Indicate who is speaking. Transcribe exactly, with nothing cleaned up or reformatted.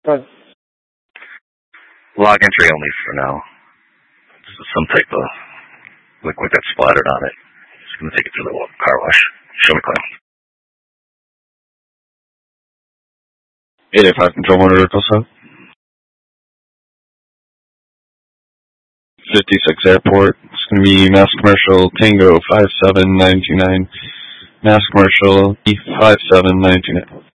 Speaker 1: Right.
Speaker 2: Log entry only for now. This is some type of liquid that splattered on it. Just gonna take it to the car wash. Show me clean.
Speaker 3: eight eight five Control Monitor, Tulsa. fifty-six Airport. It's going to be Mass Commercial Tango five seven nine two nine. Mass Commercial E five seven nine two nine.